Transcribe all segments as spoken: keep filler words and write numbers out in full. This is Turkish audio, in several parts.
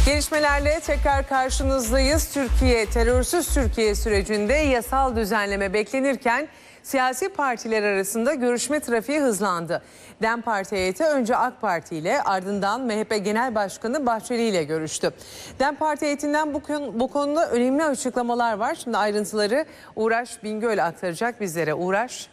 Gelişmelerle tekrar karşınızdayız. Türkiye, terörsüz Türkiye sürecinde yasal düzenleme beklenirken siyasi partiler arasında görüşme trafiği hızlandı. DEM Parti heyeti önce AK Parti ile ardından M H P Genel Başkanı Bahçeli ile görüştü. DEM Parti heyetinden bu, konu, bu konuda önemli açıklamalar var. Şimdi ayrıntıları Uğraş Bingöl aktaracak bizlere. Uğraş.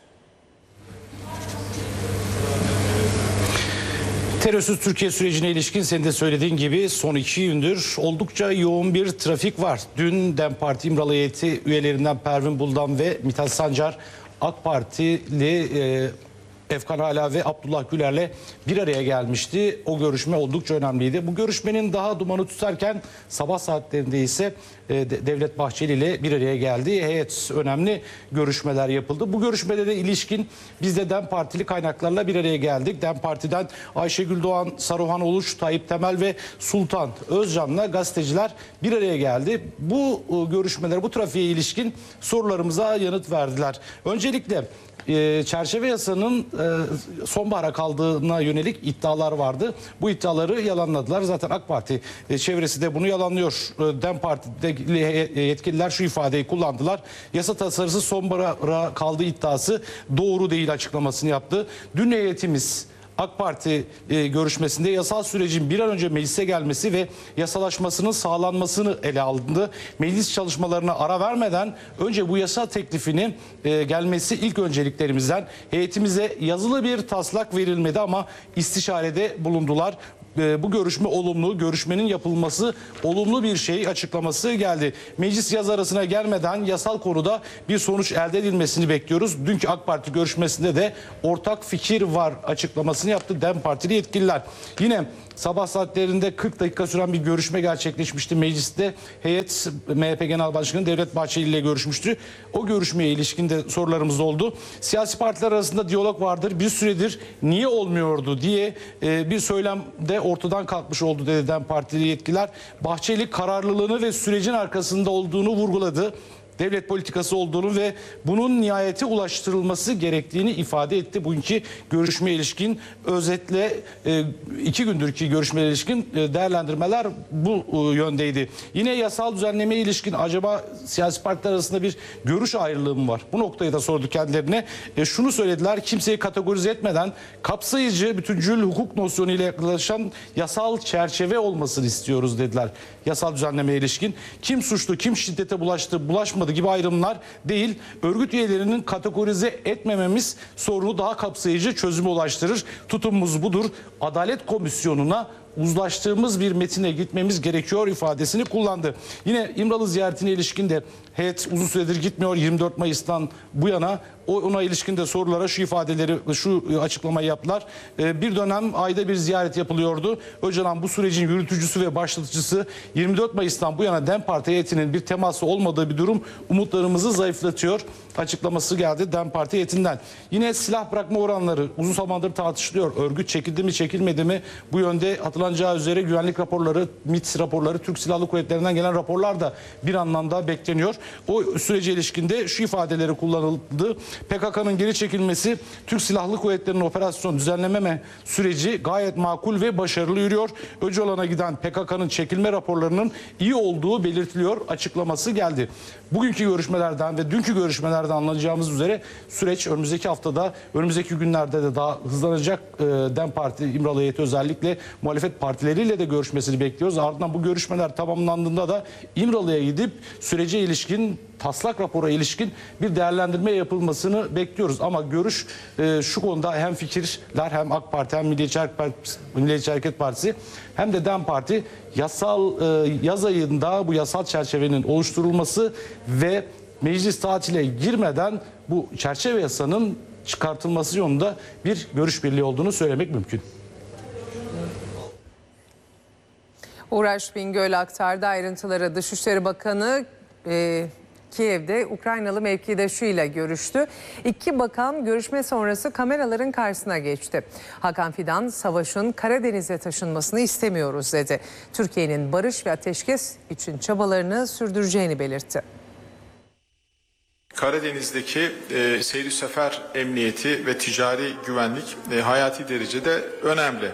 Terörsüz Türkiye sürecine ilişkin senin de söylediğin gibi son iki gündür oldukça yoğun bir trafik var. Dün DEM Parti İmralı heyeti üyelerinden Pervin Buldan ve Mithat Sancar AK Partili e, Efkan Hala ve Abdullah Güler'le bir araya gelmişti. O görüşme oldukça önemliydi. Bu görüşmenin daha dumanı tutarken sabah saatlerinde ise e, Devlet Bahçeli ile bir araya geldi. Heyet önemli görüşmeler yapıldı. Bu görüşmede de ilişkin biz de DEM Partili kaynaklarla bir araya geldik. DEM Parti'den Ayşegül Doğan, Saruhan Oluç, Tayyip Temel ve Sultan Özcan'la gazeteciler bir araya geldi. Bu e, görüşmeler, bu trafiğe ilişkin sorularımıza yanıt verdiler. Öncelikle Ee, çerçeve yasanın e, sonbahara kaldığına yönelik iddialar vardı. Bu iddiaları yalanladılar. Zaten AK Parti e, çevresi de bunu yalanlıyor. E, DEM Parti'deki yetkililer şu ifadeyi kullandılar. Yasa tasarısı sonbahara kaldığı iddiası doğru değil açıklamasını yaptı. Dün heyetimiz AK Parti e, görüşmesinde yasal sürecin bir an önce meclise gelmesi ve yasalaşmasının sağlanmasını ele aldı. Meclis çalışmalarına ara vermeden önce bu yasa teklifinin e, gelmesi ilk önceliklerimizden. Heyetimize yazılı bir taslak verilmedi ama istişarede bulundular. Bu görüşme olumlu, görüşmenin yapılması olumlu bir şey açıklaması geldi. Meclis yaz arasına gelmeden yasal konuda bir sonuç elde edilmesini bekliyoruz. Dünkü AK Parti görüşmesinde de ortak fikir var açıklamasını yaptı DEM Partili yetkililer. Yine sabah saatlerinde kırk dakika süren bir görüşme gerçekleşmişti mecliste. Heyet M H P Genel Başkanı Devlet Bahçeli ile görüşmüştü. O görüşmeye ilişkin de sorularımız oldu. Siyasi partiler arasında diyalog vardır. Bir süredir niye olmuyordu diye e, bir söylemde ortadan kalkmış oldu dedi DEM Partili yetkililer. Bahçeli kararlılığını ve sürecin arkasında olduğunu vurguladı. Devlet politikası olduğunu ve bunun nihayete ulaştırılması gerektiğini ifade etti. Bugünkü görüşmeye ilişkin özetle iki gündürki görüşmeye ilişkin değerlendirmeler bu yöndeydi. Yine yasal düzenlemeye ilişkin acaba siyasi partiler arasında bir görüş ayrılığı mı var? Bu noktayı da sordu kendilerine. E şunu söylediler, kimseyi kategorize etmeden kapsayıcı, bütüncül hukuk nosyonu ile yaklaşan yasal çerçeve olmasını istiyoruz dediler. Yasal düzenlemeye ilişkin kim suçlu, kim şiddete bulaştı, bulaşmadı gibi ayrımlar değil, örgüt üyelerinin kategorize etmememiz sorunu daha kapsayıcı çözüme ulaştırır. Tutumumuz budur. Adalet Komisyonu'na uzlaştığımız bir metine gitmemiz gerekiyor ifadesini kullandı. Yine İmralı ziyaretine ilişkin de heyet uzun süredir gitmiyor. yirmi dört Mayıs'tan bu yana ona ilişkin de sorulara şu ifadeleri, şu açıklamayı yaptılar. Bir dönem ayda bir ziyaret yapılıyordu. Öcalan bu sürecin yürütücüsü ve başlatıcısı. yirmi dört Mayıs'tan bu yana DEM Parti heyetinin bir teması olmadığı bir durum umutlarımızı zayıflatıyor açıklaması geldi DEM Parti heyetinden. Yine silah bırakma oranları uzun zamandır tartışılıyor. Örgüt çekildi mi çekilmedi mi? Bu yönde hatırlanacağı üzere güvenlik raporları, MİT raporları, Türk Silahlı Kuvvetleri'nden gelen raporlar da bir anlamda bekleniyor. O sürece ilişkinde şu ifadeleri kullanıldı. P K K'nın geri çekilmesi, Türk Silahlı Kuvvetleri'nin operasyon düzenleme süreci gayet makul ve başarılı yürüyor. Öcalan'a giden P K K'nın çekilme raporlarının iyi olduğu belirtiliyor açıklaması geldi. Bugünkü görüşmelerden ve dünkü görüşmelerden anlayacağımız üzere süreç önümüzdeki haftada, önümüzdeki günlerde de daha hızlanacak. DEM Parti İmralı heyeti özellikle muhalefet partileriyle de görüşmesini bekliyoruz. Ardından bu görüşmeler tamamlandığında da İmralı'ya gidip sürece ilişkin, taslak rapora ilişkin bir değerlendirme yapılmasını bekliyoruz. Ama görüş e, şu konuda hem fikirler hem AK Parti hem Milliyetçi Hareket Partisi, Milliyetçi Hareket Partisi hem de DEM Parti yasal e, yaz ayında bu yasal çerçevenin oluşturulması ve meclis tatile girmeden bu çerçeve yasanın çıkartılması yolunda bir görüş birliği olduğunu söylemek mümkün. Uğraş Bingöl aktardı ayrıntıları. Dışişleri Bakanı e, Kiev'de Ukraynalı mevkidaşıyla görüştü. İki bakan görüşme sonrası kameraların karşısına geçti. Hakan Fidan, savaşın Karadeniz'e taşınmasını istemiyoruz dedi. Türkiye'nin barış ve ateşkes için çabalarını sürdüreceğini belirtti. Karadeniz'deki e, seyri sefer emniyeti ve ticari güvenlik e, hayati derecede önemli.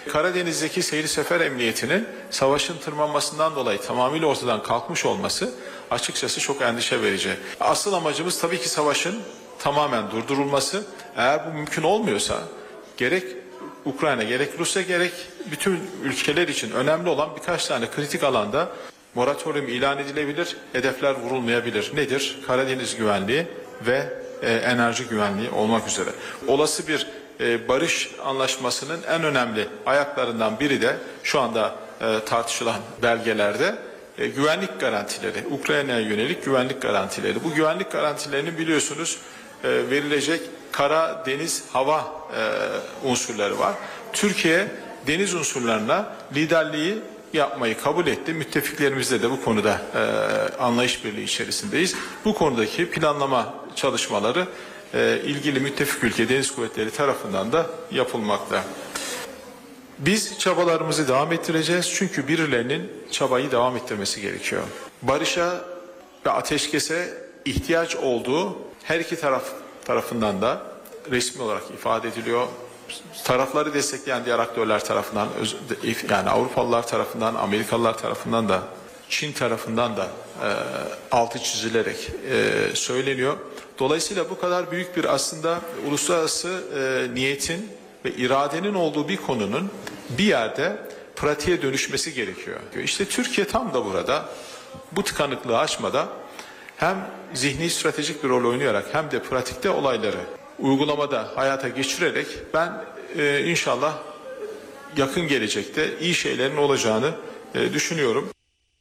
Karadeniz'deki seyri sefer emniyetinin savaşın tırmanmasından dolayı tamamıyla ortadan kalkmış olması açıkçası çok endişe verici. Asıl amacımız tabii ki savaşın tamamen durdurulması. Eğer bu mümkün olmuyorsa gerek Ukrayna gerek Rusya gerek bütün ülkeler için önemli olan birkaç tane kritik alanda moratorium ilan edilebilir, hedefler vurulmayabilir. Nedir? Karadeniz güvenliği ve e, enerji güvenliği olmak üzere. Olası bir e, barış anlaşmasının en önemli ayaklarından biri de şu anda e, tartışılan belgelerde e, güvenlik garantileri, Ukrayna'ya yönelik güvenlik garantileri. Bu güvenlik garantilerinin biliyorsunuz e, verilecek kara, deniz, hava e, unsurları var. Türkiye deniz unsurlarına liderliği yapmayı kabul etti. Müttefiklerimizle de bu konuda e, anlayış birliği içerisindeyiz. Bu konudaki planlama çalışmaları e, ilgili müttefik ülke deniz kuvvetleri tarafından da yapılmakta. Biz çabalarımızı devam ettireceğiz çünkü birilerinin çabayı devam ettirmesi gerekiyor. Barışa ve ateşkese ihtiyaç olduğu her iki taraf tarafından da resmi olarak ifade ediliyor. Tarafları destekleyen diğer aktörler tarafından, yani Avrupalılar tarafından, Amerikalılar tarafından da, Çin tarafından da e, altı çizilerek e, söyleniyor. Dolayısıyla bu kadar büyük bir aslında uluslararası e, niyetin ve iradenin olduğu bir konunun bir yerde pratiğe dönüşmesi gerekiyor. İşte Türkiye tam da burada bu tıkanıklığı aşmada hem zihni stratejik bir rol oynayarak hem de pratikte olayları uygulamada hayata geçirerek ben e, inşallah yakın gelecekte iyi şeylerin olacağını e, düşünüyorum.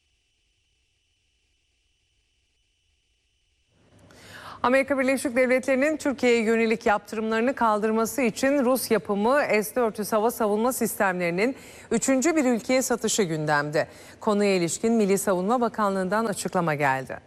Amerika Birleşik Devletleri'nin Türkiye'ye yönelik yaptırımlarını kaldırması için Rus yapımı S dört yüz hava savunma sistemlerinin üçüncü bir ülkeye satışı gündemde. Konuya ilişkin Milli Savunma Bakanlığı'ndan açıklama geldi.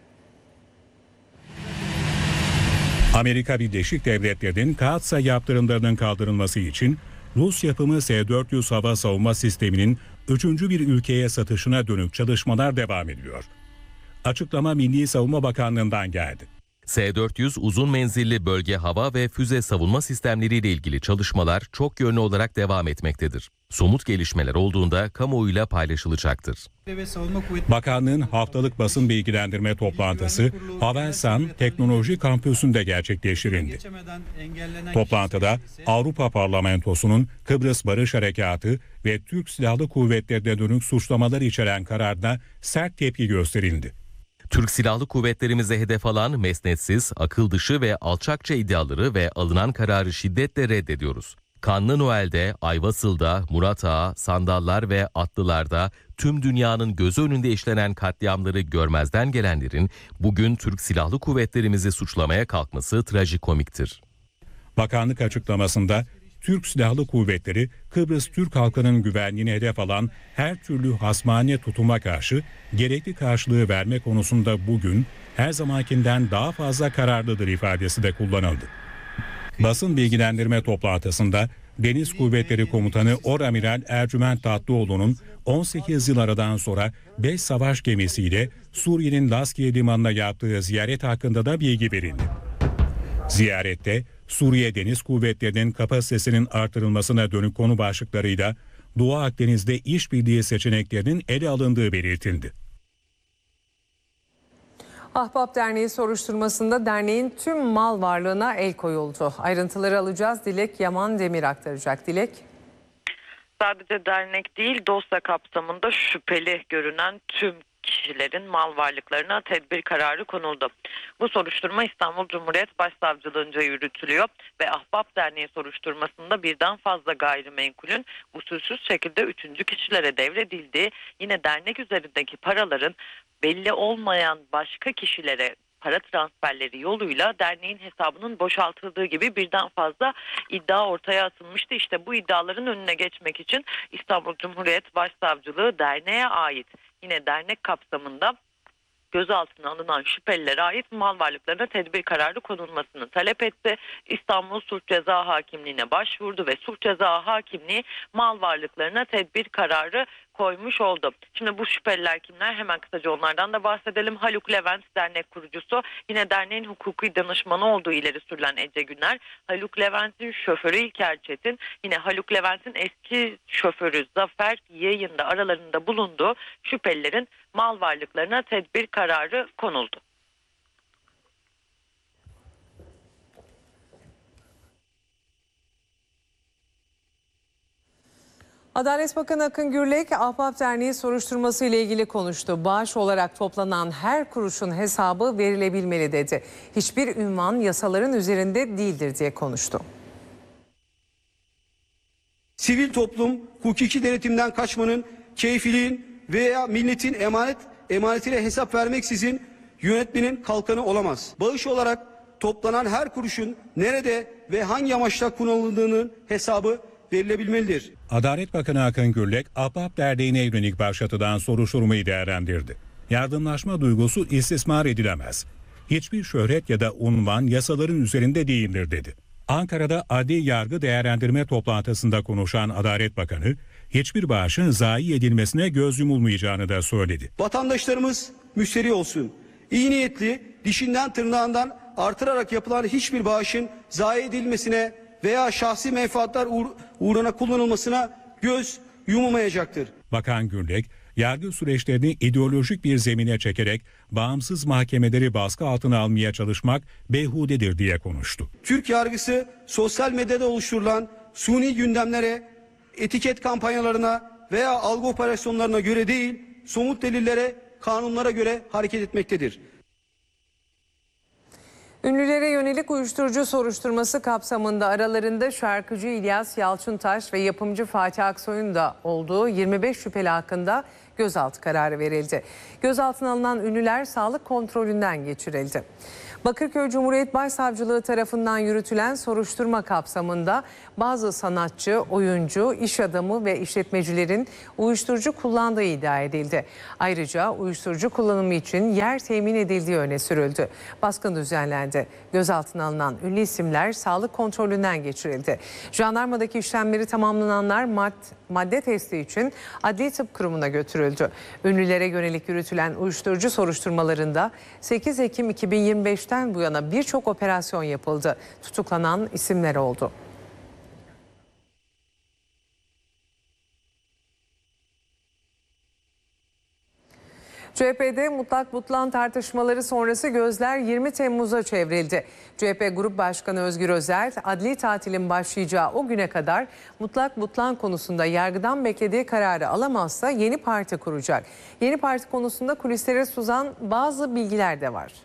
Amerika Birleşik Devletleri'nin Kaatsa yaptırımlarının kaldırılması için Rus yapımı S dört yüz hava savunma sisteminin üçüncü bir ülkeye satışına dönük çalışmalar devam ediyor. Açıklama Milli Savunma Bakanlığı'ndan geldi. S dört yüz uzun menzilli bölge hava ve füze savunma sistemleriyle ilgili çalışmalar çok yönlü olarak devam etmektedir. Somut gelişmeler olduğunda kamuoyuyla paylaşılacaktır. Bakanlığın haftalık basın bilgilendirme toplantısı Havelsan Teknoloji Kampüsü'nde gerçekleştirildi. Toplantıda Avrupa Parlamentosu'nun Kıbrıs Barış Harekatı ve Türk Silahlı Kuvvetleri'ne dönük suçlamalar içeren kararına sert tepki gösterildi. Türk Silahlı Kuvvetlerimize hedef alan mesnetsiz, akıl dışı ve alçakça iddiaları ve alınan kararı şiddetle reddediyoruz. Kanlı Noel'de, Ayvasıl'da, Murat Ağa, Sandallar ve Atlılar'da tüm dünyanın gözü önünde işlenen katliamları görmezden gelenlerin bugün Türk Silahlı Kuvvetlerimizi suçlamaya kalkması trajikomiktir. Bakanlık açıklamasında Türk Silahlı Kuvvetleri Kıbrıs Türk halkının güvenliğini hedef alan her türlü hasmane tutuma karşı gerekli karşılığı verme konusunda bugün her zamankinden daha fazla kararlıdır ifadesi de kullanıldı. Basın bilgilendirme toplantısında Deniz Kuvvetleri Komutanı Oramiral Ercüment Tatlıoğlu'nun on sekiz yıl aradan sonra beş savaş gemisiyle Suriye'nin Laskiye Limanı'na yaptığı ziyaret hakkında da bilgi verildi. Ziyarette Suriye Deniz Kuvvetleri'nin kapasitesinin artırılmasına dönük konu başlıklarıyla Doğu Akdeniz'de işbirliği seçeneklerinin ele alındığı belirtildi. Ahbap Derneği soruşturmasında derneğin tüm mal varlığına el koyuldu. Ayrıntıları alacağız. Dilek Yaman Demir aktaracak. Dilek. Sadece dernek değil, dosya kapsamında şüpheli görünen tüm kişilerin mal varlıklarına tedbir kararı konuldu. Bu soruşturma İstanbul Cumhuriyet Başsavcılığınca yürütülüyor ve Ahbap Derneği soruşturmasında birden fazla gayrimenkulün usulsüz şekilde üçüncü kişilere devredildiği, yine dernek üzerindeki paraların belli olmayan başka kişilere para transferleri yoluyla derneğin hesabının boşaltıldığı gibi birden fazla iddia ortaya atılmıştı. İşte bu iddiaların önüne geçmek için İstanbul Cumhuriyet Başsavcılığı derneğe ait, yine dernek kapsamında gözaltına alınan şüphelilere ait mal varlıklarına tedbir kararı konulmasını talep etti. İstanbul Suç Ceza Hakimliği'ne başvurdu ve Suç Ceza Hakimliği mal varlıklarına tedbir kararı koymuş oldu. Şimdi bu şüpheliler kimler? Hemen kısaca onlardan da bahsedelim. Haluk Levent dernek kurucusu, yine derneğin hukuki danışmanı olduğu ileri sürülen Ece Güner, Haluk Levent'in şoförü İlker Çetin, yine Haluk Levent'in eski şoförü Zafer Yayın'da aralarında bulunduğu şüphelilerin mal varlıklarına tedbir kararı konuldu. Adalet Bakanı Akın Gürlek, Ahbap Derneği soruşturması ile ilgili konuştu. Bağış olarak toplanan her kuruşun hesabı verilebilmeli dedi. Hiçbir ünvan yasaların üzerinde değildir diye konuştu. Sivil toplum, hukuki denetimden kaçmanın, keyfiliğin veya milletin emanet emanetiyle hesap vermeksizin yönetmenin kalkanı olamaz. Bağış olarak toplanan her kuruşun nerede ve hangi amaçla kullanıldığının hesabı verilebilmelidir. Adalet Bakanı Akın Gürlek, Ahbap Derneği'ne yönelik başlatılan soruşturmayı değerlendirdi. Yardımlaşma duygusu istismar edilemez. Hiçbir şöhret ya da unvan yasaların üzerinde değildir dedi. Ankara'da adli yargı değerlendirme toplantısında konuşan Adalet Bakanı, hiçbir bağışın zayi edilmesine göz yumulmayacağını da söyledi. Vatandaşlarımız müşteri olsun. İyi niyetli, dişinden tırnağından artırarak yapılan hiçbir bağışın zayi edilmesine veya şahsi menfaatler uğr- uğruna kullanılmasına göz yumulmayacaktır. Bakan Gürlek, yargı süreçlerini ideolojik bir zemine çekerek bağımsız mahkemeleri baskı altına almaya çalışmak beyhudedir diye konuştu. Türk yargısı sosyal medyada oluşturulan suni gündemlere, etiket kampanyalarına veya algı operasyonlarına göre değil, somut delillere, kanunlara göre hareket etmektedir. Ünlülere yönelik uyuşturucu soruşturması kapsamında aralarında şarkıcı İlyas Yalçıntaş ve yapımcı Fatih Aksoy'un da olduğu yirmi beş şüpheli hakkında gözaltı kararı verildi. Gözaltına alınan ünlüler sağlık kontrolünden geçirildi. Bakırköy Cumhuriyet Başsavcılığı tarafından yürütülen soruşturma kapsamında bazı sanatçı, oyuncu, iş adamı ve işletmecilerin uyuşturucu kullandığı iddia edildi. Ayrıca uyuşturucu kullanımı için yer temin edildiği öne sürüldü. Baskın düzenlendi. Gözaltına alınan ünlü isimler sağlık kontrolünden geçirildi. Jandarmadaki işlemleri tamamlananlar mad madde testi için Adli Tıp Kurumu'na götürüldü. Ünlülere yönelik yürütülen uyuşturucu soruşturmalarında sekiz Ekim iki bin yirmi beş'ten bu yana birçok operasyon yapıldı. Tutuklanan isimler oldu. C H P'de mutlak butlan tartışmaları sonrası gözler yirmi Temmuz'a çevrildi. C H P Grup Başkanı Özgür Özel, adli tatilin başlayacağı o güne kadar mutlak butlan konusunda yargıdan beklediği kararı alamazsa yeni parti kuracak. Yeni parti konusunda kulislere sızan bazı bilgiler de var.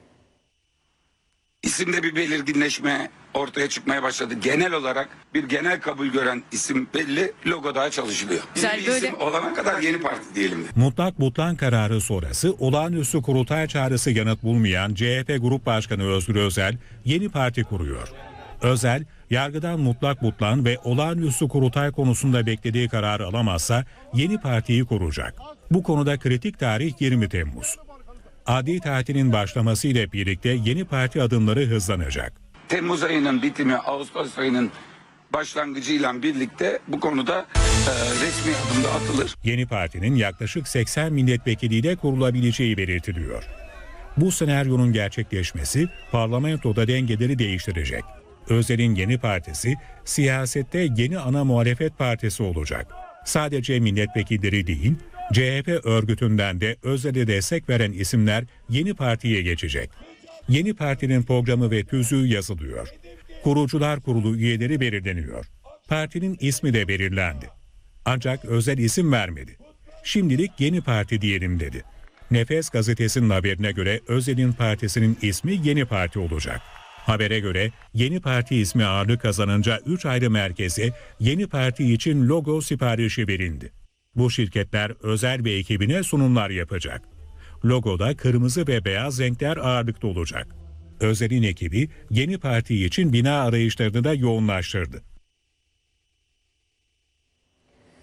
İsimde bir belirginleşme ortaya çıkmaya başladı. Genel olarak bir genel kabul gören isim belli, logo daha çalışılıyor. Güzel, bir böyle... isim olana kadar yeni parti diyelim. Mutlak butlan kararı sonrası olağanüstü kurultay çağrısı yanıt bulmayan C H P Grup Başkanı Özgür Özel yeni parti kuruyor. Özel, yargıdan mutlak butlan ve olağanüstü kurultay konusunda beklediği kararı alamazsa yeni partiyi kuracak. Bu konuda kritik tarih yirmi Temmuz. Adli tatilin başlamasıyla birlikte yeni parti adımları hızlanacak. Temmuz ayının bitimi, Ağustos ayının başlangıcıyla birlikte bu konuda e, resmi adımda atılır. Yeni partinin yaklaşık seksen milletvekiliyle kurulabileceği belirtiliyor. Bu senaryonun gerçekleşmesi parlamentoda dengeleri değiştirecek. Özel'in yeni partisi siyasette yeni ana muhalefet partisi olacak. Sadece milletvekilleri değil, C H P örgütünden de Özel'e destek veren isimler yeni partiye geçecek. Yeni partinin programı ve tüzüğü yazılıyor. Kurucular Kurulu üyeleri belirleniyor. Partinin ismi de belirlendi. Ancak Özel isim vermedi. Şimdilik yeni parti diyelim dedi. Nefes gazetesinin haberine göre Özel'in partisinin ismi Yeni Parti olacak. Habere göre Yeni Parti ismi ağırlık kazanınca üç ayrı merkeze Yeni Parti için logo siparişi verildi. Bu şirketler Özel ve ekibine sunumlar yapacak. Logoda kırmızı ve beyaz renkler ağırlıkta olacak. Özel'in ekibi yeni parti için bina arayışlarını da yoğunlaştırdı.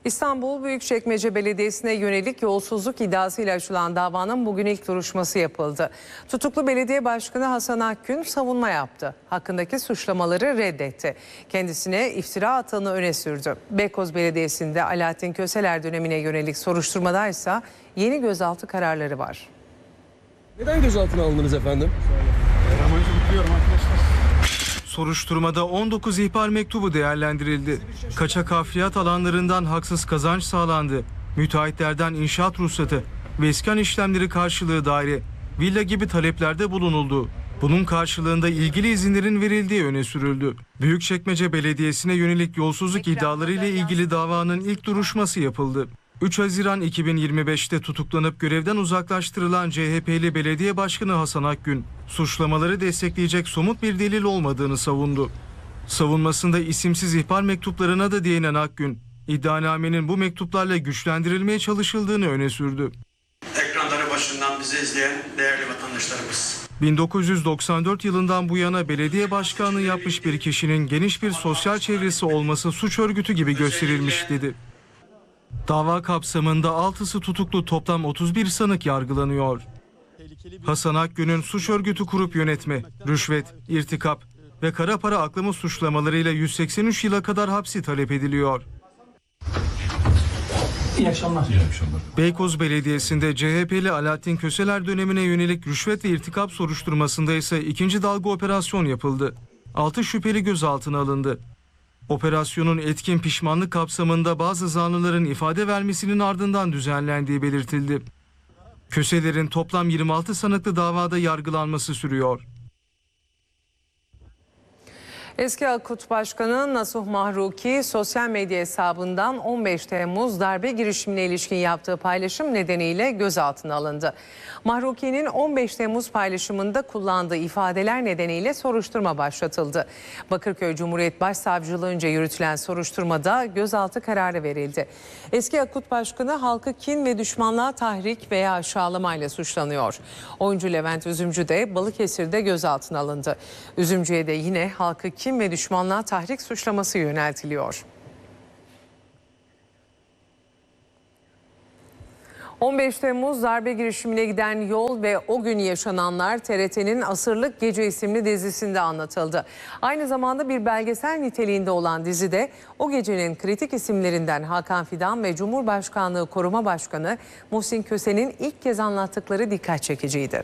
İstanbul Büyükçekmece Belediyesi'ne yönelik yolsuzluk iddiasıyla açılan davanın bugün ilk duruşması yapıldı. Tutuklu belediye başkanı Hasan Akgün savunma yaptı. Hakkındaki suçlamaları reddetti. Kendisine iftira attığını öne sürdü. Beykoz Belediyesi'nde Alaaddin Köseler dönemine yönelik soruşturmadaysa yeni gözaltı kararları var. Neden gözaltına alındınız efendim? Soruşturmada on dokuz ihbar mektubu değerlendirildi. Kaçak hafriyat alanlarından haksız kazanç sağlandı. Müteahhitlerden inşaat ruhsatı ve iskan işlemleri karşılığı daire, villa gibi taleplerde bulunuldu. Bunun karşılığında ilgili izinlerin verildiği öne sürüldü. Büyükçekmece Belediyesi'ne yönelik yolsuzluk iddialarıyla ilgili davanın ilk duruşması yapıldı. üç Haziran iki bin yirmi beş'te tutuklanıp görevden uzaklaştırılan C H P'li belediye başkanı Hasan Akgün, suçlamaları destekleyecek somut bir delil olmadığını savundu. Savunmasında isimsiz ihbar mektuplarına da değinen Akgün, iddianamenin bu mektuplarla güçlendirilmeye çalışıldığını öne sürdü. Ekranları başından bizi izleyen değerli vatandaşlarımız. bin dokuz yüz doksan dört yılından bu yana belediye başkanlığı yapmış bir kişinin geniş bir sosyal çevresi olması suç örgütü gibi gösterilmiş dedi. Dava kapsamında altısı tutuklu toplam otuz bir sanık yargılanıyor. Hasan Akgün'ün suç örgütü kurup yönetme, rüşvet, irtikap ve kara para aklama suçlamalarıyla yüz seksen üç yıla kadar hapsi talep ediliyor. İyi akşamlar. İyi akşamlar. Beykoz Belediyesi'nde C H P'li Alaaddin Köseler dönemine yönelik rüşvet ve irtikap soruşturmasında ise ikinci dalga operasyon yapıldı. altı şüpheli gözaltına alındı. Operasyonun etkin pişmanlık kapsamında bazı zanlıların ifade vermesinin ardından düzenlendiği belirtildi. Köselerin toplam yirmi altı sanıklı davada yargılanması sürüyor. Eski Akut Başkanı Nasuh Mahruki sosyal medya hesabından on beş Temmuz darbe girişimine ilişkin yaptığı paylaşım nedeniyle gözaltına alındı. Mahruki'nin on beş Temmuz paylaşımında kullandığı ifadeler nedeniyle soruşturma başlatıldı. Bakırköy Cumhuriyet Başsavcılığınca yürütülen soruşturmada gözaltı kararı verildi. Eski Akut Başkanı halkı kin ve düşmanlığa tahrik veya aşağılamayla suçlanıyor. Oyuncu Levent Üzümcü de Balıkesir'de gözaltına alındı. Üzümcü'ye de yine halkı kin ve düşmanlığa tahrik suçlaması yöneltiliyor. on beş Temmuz darbe girişimine giden yol ve o gün yaşananlar T R T'nin Asırlık Gece isimli dizisinde anlatıldı. Aynı zamanda bir belgesel niteliğinde olan dizide o gecenin kritik isimlerinden Hakan Fidan ve Cumhurbaşkanlığı Koruma Başkanı Muhsin Köse'nin ilk kez anlattıkları dikkat çekiciydi.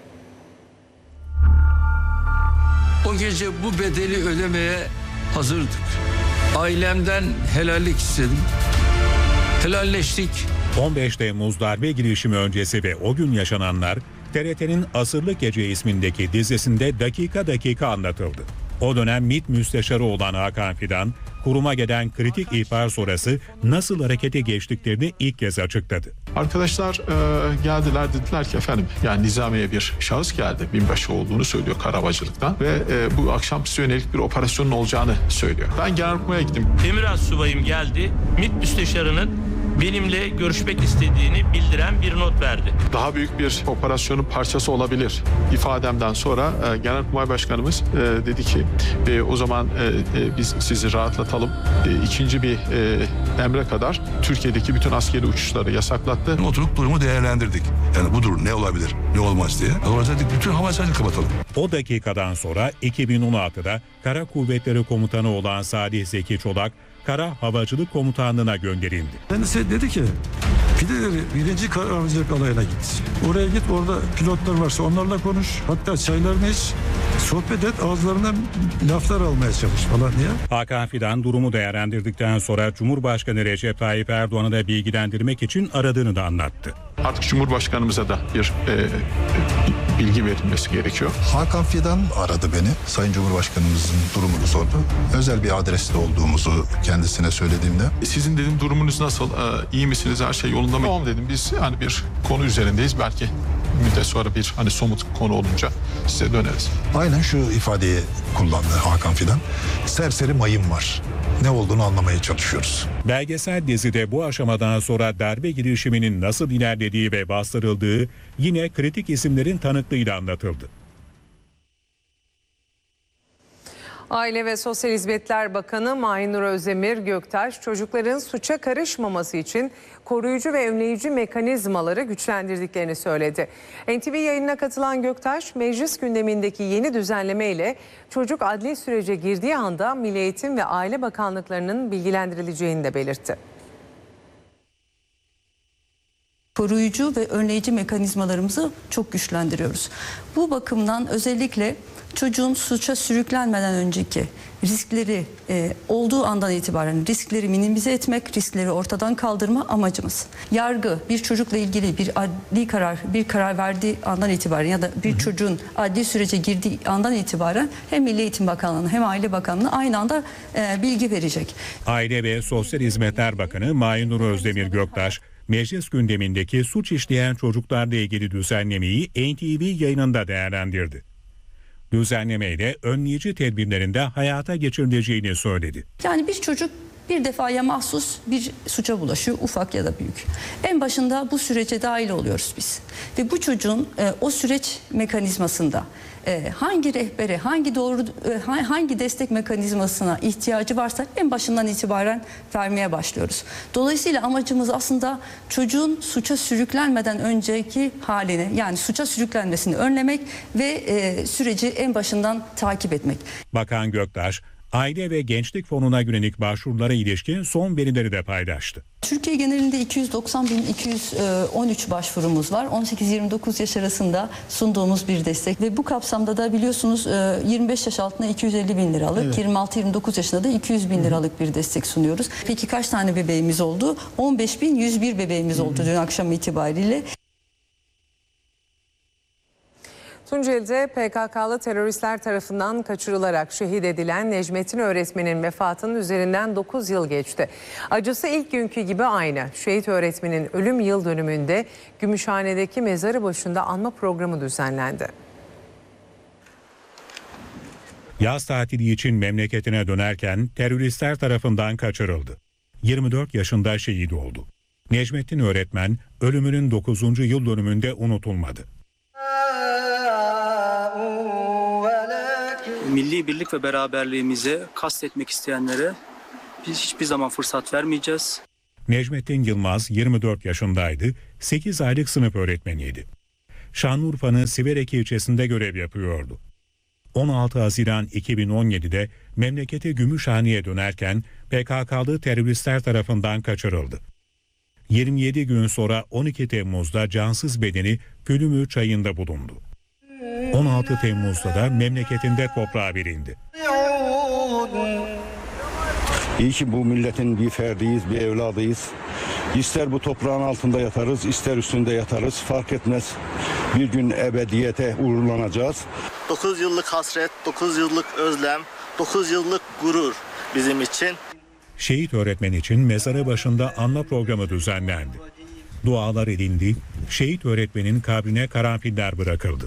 O gece bu bedeli ödemeye hazırdık. Ailemden helallik istedim. Helalleştik. on beş Temmuz darbe girişimi öncesi ve o gün yaşananlar T R T'nin Asırlık Gece ismindeki dizisinde dakika dakika anlatıldı. O dönem MİT müsteşarı olan Hakan Fidan, kuruma gelen kritik ihbar sonrası nasıl harekete geçtiklerini ilk kez açıkladı. Arkadaşlar e, geldiler, dediler ki efendim yani Nizamiye bir şahıs geldi. Binbaşı olduğunu söylüyor Karabacılık'tan ve e, bu akşam size yönelik bir operasyonun olacağını söylüyor. Ben Genelkurmay'a gittim. Emir Subayım geldi. MİT müsteşarının benimle görüşmek istediğini bildiren bir not verdi. Daha büyük bir operasyonun parçası olabilir. İfademden sonra e, Genelkurmay Başkanımız e, dedi ki e, o zaman e, e, biz sizi rahatlatalım. E, ikinci bir e, emre kadar Türkiye'deki bütün askeri uçuşları yasaklattı. Oturup durumu değerlendirdik. Yani budur ne olabilir, ne olmaz diye. O zaman bütün hava sahasını kapatalım. O dakikadan sonra iki bin on altıda Kara Kuvvetleri Komutanı olan Salih Zeki Çolak, Kara Havacılık Komutanlığı'na gönderildi. Kendisi dedi ki pideleri birinci Kara Havacılık Alayı'na git. Oraya git, orada pilotlar varsa onlarla konuş. Hatta çaylarını iç, sohbet et, ağızlarından laflar almaya çalış falan diye. Hakan Fidan durumu değerlendirdikten sonra Cumhurbaşkanı Recep Tayyip Erdoğan'ı da bilgilendirmek için aradığını da anlattı. Artık Cumhurbaşkanımıza da bir e, bilgi verilmesi gerekiyor. Hakan Fidan aradı beni. Sayın Cumhurbaşkanımızın durumunu sordu. Özel bir adreste olduğumuzu kendisine söylediğimde. Sizin dedim durumunuz nasıl? Ee, iyi misiniz? Her şey yolunda mı? Tamam dedim. Biz hani bir konu üzerindeyiz. Belki müddet sonra bir hani somut konu olunca size döneriz. Aynen şu ifadeyi kullandı Hakan Fidan. Serseri mayın var. Ne olduğunu anlamaya çalışıyoruz. Belgesel dizide bu aşamadan sonra darbe girişiminin nasıl ilerlediği ve bastırıldığı yine kritik isimlerin tanıklığıyla anlatıldı. Aile ve Sosyal Hizmetler Bakanı Mahinur Özdemir Göktaş, çocukların suça karışmaması için koruyucu ve önleyici mekanizmaları güçlendirdiklerini söyledi. N T V yayınına katılan Göktaş, meclis gündemindeki yeni düzenleme ile çocuk adli sürece girdiği anda Milli Eğitim ve Aile Bakanlıklarının bilgilendirileceğini de belirtti. Koruyucu ve önleyici mekanizmalarımızı çok güçlendiriyoruz. Bu bakımdan özellikle çocuğun suça sürüklenmeden önceki riskleri e, olduğu andan itibaren riskleri minimize etmek, riskleri ortadan kaldırma amacımız. Yargı bir çocukla ilgili bir adli karar, bir karar verdiği andan itibaren ya da bir hı hı. çocuğun adli sürece girdiği andan itibaren hem Milli Eğitim Bakanlığı'na hem Aile Bakanlığı'na aynı anda e, bilgi verecek. Aile ve Sosyal Hizmetler Bakanı Mahinur Özdemir Göktaş, meclis gündemindeki suç işleyen çocuklarla ilgili düzenlemeyi N T V yayınında değerlendirdi. Düzenlemeyle önleyici tedbirlerinde hayata geçirileceğini söyledi. Yani bir çocuk bir defaya mahsus bir suça bulaşıyor, ufak ya da büyük. En başında bu sürece dahil oluyoruz biz. Ve bu çocuğun e, o süreç mekanizmasında e, hangi rehbere, hangi doğru, e, hangi destek mekanizmasına ihtiyacı varsa en başından itibaren vermeye başlıyoruz. Dolayısıyla amacımız aslında çocuğun suça sürüklenmeden önceki halini, yani suça sürüklenmesini önlemek ve e, süreci en başından takip etmek. Bakan Göktaş, Aile ve Gençlik Fonu'na yönelik başvurulara ilişkin son verileri de paylaştı. Türkiye genelinde iki yüz doksan bin iki yüz on üç başvurumuz var. on sekiz yirmi dokuz yaş arasında sunduğumuz bir destek ve bu kapsamda da biliyorsunuz yirmi beş yaş altına iki yüz elli bin liralık, evet. yirmi altı yirmi dokuz yaşında da iki yüz bin liralık bir destek sunuyoruz. Peki kaç tane bebeğimiz oldu? on beş bin yüz bir bebeğimiz oldu dün akşam itibariyle. Tunceli'de P K K'lı teröristler tarafından kaçırılarak şehit edilen Necmettin öğretmenin vefatının üzerinden dokuz yıl geçti. Acısı ilk günkü gibi aynı. Şehit öğretmenin ölüm yıl dönümünde Gümüşhane'deki mezarı başında anma programı düzenlendi. Yaz tatili için memleketine dönerken teröristler tarafından kaçırıldı. yirmi dört yaşında şehit oldu. Necmettin öğretmen ölümünün dokuzuncu yıl dönümünde unutulmadı. Milli birlik ve beraberliğimize kastetmek isteyenlere biz hiçbir zaman fırsat vermeyeceğiz. Necmettin Yılmaz yirmi dört yaşındaydı, sekiz aylık sınıf öğretmeniydi. Şanlıurfa'nın Siverek ilçesinde görev yapıyordu. on altı Haziran iki bin on yedi'de memleketi Gümüşhane'ye dönerken P K K'lı teröristler tarafından kaçırıldı. yirmi yedi gün sonra on iki Temmuz'da cansız bedeni Pülümü çayında bulundu. on altı Temmuz'da da memleketinde toprağa verildi. İyi ki bu milletin bir ferdiyiz, bir evladıyız. İster bu toprağın altında yatarız, ister üstünde yatarız, fark etmez. Bir gün ebediyete uğurlanacağız. dokuz yıllık hasret, dokuz yıllık özlem, dokuz yıllık gurur bizim için. Şehit öğretmen için mezarı başında anma programı düzenlendi. Dualar edildi, şehit öğretmenin kabrine karanfiller bırakıldı.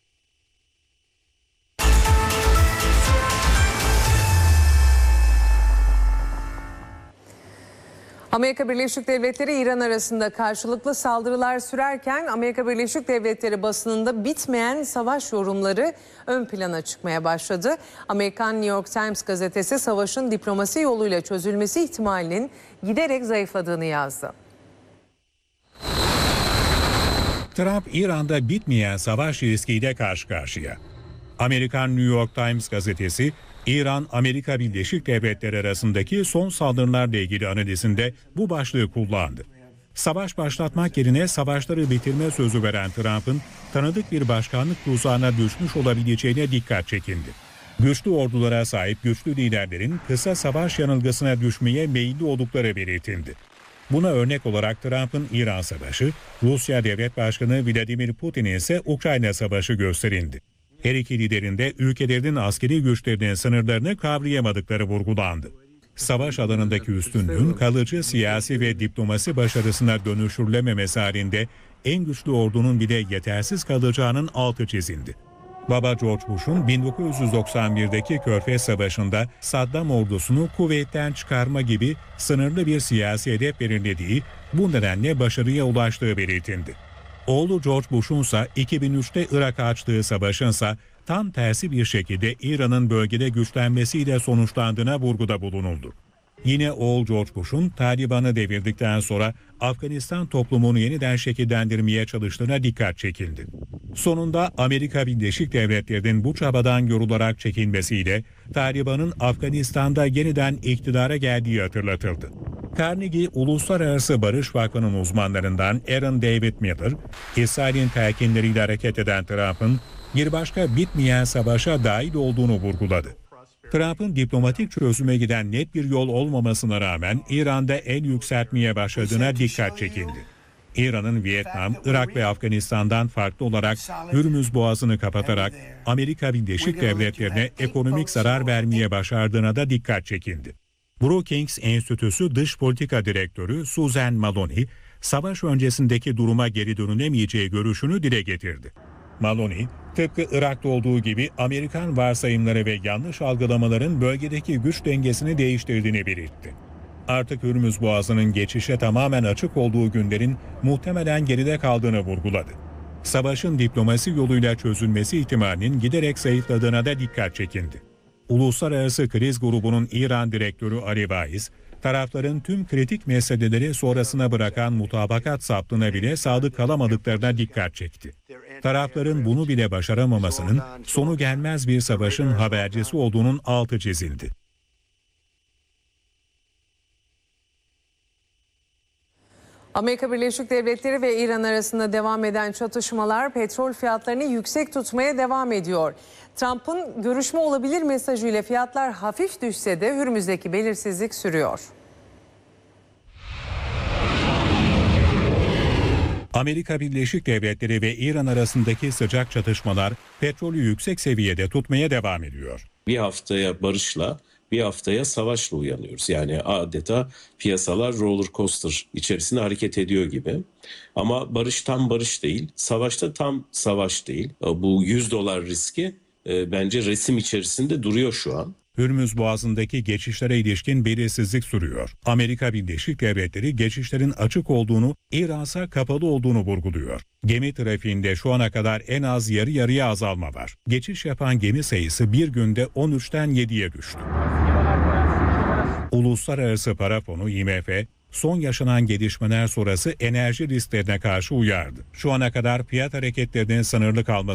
Amerika Birleşik Devletleri İran arasında karşılıklı saldırılar sürerken Amerika Birleşik Devletleri basınında bitmeyen savaş yorumları ön plana çıkmaya başladı. Amerikan New York Times gazetesi savaşın diplomasi yoluyla çözülmesi ihtimalinin giderek zayıfladığını yazdı. Trump, İran'da bitmeyen savaş riskiyle karşı karşıya. Amerikan New York Times gazetesi, İran-Amerika Birleşik Devletleri arasındaki son saldırılarla ilgili analizinde bu başlığı kullandı. Savaş başlatmak yerine savaşları bitirme sözü veren Trump'ın tanıdık bir başkanlık tuzağına düşmüş olabileceğine dikkat çekildi. Güçlü ordulara sahip güçlü liderlerin kısa savaş yanılgısına düşmeye meyilli oldukları belirtildi. Buna örnek olarak Trump'ın İran Savaşı, Rusya Devlet Başkanı Vladimir Putin'in ise Ukrayna Savaşı gösterildi. Her iki liderin de ülkelerinin askeri güçlerinin sınırlarını kavrayamadıkları vurgulandı. Savaş alanındaki üstünlüğün kalıcı siyasi ve diplomasi başarısına dönüştürülememesi halinde en güçlü ordunun bile yetersiz kalacağının altı çizildi. Baba George Bush'un bin dokuz yüz doksan bir'deki Körfez Savaşı'nda Saddam ordusunu kuvvetten çıkarma gibi sınırlı bir siyasi hedef belirlediği, bu nedenle başarıya ulaştığı belirtildi. Oğlu George Bush'un ise iki bin üç'te Irak'a açtığı savaşın ise tam tersi bir şekilde İran'ın bölgede güçlenmesiyle sonuçlandığına vurguda bulunuldu. Yine oğul George Bush'un Taliban'ı devirdikten sonra Afganistan toplumunu yeniden şekillendirmeye çalıştığına dikkat çekildi. Sonunda Amerika Birleşik Devletleri'nin bu çabadan yorularak çekilmesiyle Taliban'ın Afganistan'da yeniden iktidara geldiği hatırlatıldı. Carnegie Uluslararası Barış Vakfı'nın uzmanlarından Aaron David Miller, İsrail'in telkinleriyle hareket eden Trump'ın bir başka bitmeyen savaşa dahil olduğunu vurguladı. Trump'ın diplomatik çözüme giden net bir yol olmamasına rağmen İran'da el yükseltmeye başladığına dikkat çekildi. İran'ın Vietnam, Irak ve Afganistan'dan farklı olarak Hürmüz Boğazı'nı kapatarak Amerika Birleşik Devletleri'ne ekonomik zarar vermeye başardığına da dikkat çekildi. Brookings Enstitüsü Dış Politika Direktörü Suzanne Maloney, savaş öncesindeki duruma geri dönülemeyeceği görüşünü dile getirdi. Maloney, tıpkı Irak'ta olduğu gibi Amerikan varsayımları ve yanlış algılamaların bölgedeki güç dengesini değiştirdiğini belirtti. Artık Hürmüz Boğazı'nın geçişe tamamen açık olduğu günlerin muhtemelen geride kaldığını vurguladı. Savaşın diplomasi yoluyla çözülmesi ihtimalinin giderek zayıfladığına da dikkat çekildi. Uluslararası Kriz Grubu'nun İran Direktörü Ali Vaiz, tarafların tüm kritik meseleleri sonrasına bırakan mutabakat saptığına bile sadık kalamadıklarına dikkat çekti. Tarafların bunu bile başaramamasının sonu gelmez bir savaşın habercisi olduğunun altı çizildi. Amerika Birleşik Devletleri ve İran arasında devam eden çatışmalar petrol fiyatlarını yüksek tutmaya devam ediyor. Trump'ın görüşme olabilir mesajıyla fiyatlar hafif düşse de Hürmüz'deki belirsizlik sürüyor. Amerika Birleşik Devletleri ve İran arasındaki sıcak çatışmalar petrolü yüksek seviyede tutmaya devam ediyor. Bir haftaya barışla, bir haftaya savaşla uyanıyoruz. Yani adeta piyasalar roller coaster içerisinde hareket ediyor gibi. Ama barış tam barış değil, savaşta tam savaş değil. Bu yüz dolar riski e, bence resim içerisinde duruyor şu an. Hürmüz Boğazı'ndaki geçişlere ilişkin belirsizlik sürüyor. Amerika Birleşik Devletleri geçişlerin açık olduğunu, İran'sa kapalı olduğunu vurguluyor. Gemi trafiğinde şu ana kadar en az yarı yarıya azalma var. Geçiş yapan gemi sayısı bir günde on üçten yediye düştü. Uluslararası Para Fonu I M F, son yaşanan gelişmeler sonrası enerji risklerine karşı uyardı. Şu ana kadar fiyat hareketlerinin sınırlı kalması